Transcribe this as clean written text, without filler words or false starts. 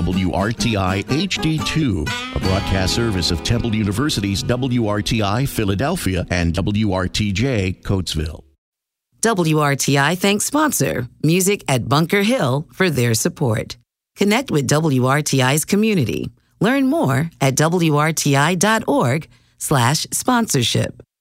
WRTI HD2, a broadcast service of Temple University's WRTI Philadelphia and WRTJ Coatesville. WRTI thanks sponsor Music at Bunker Hill for their support. Connect with WRTI's community. Learn more at WRTI.org/sponsorship.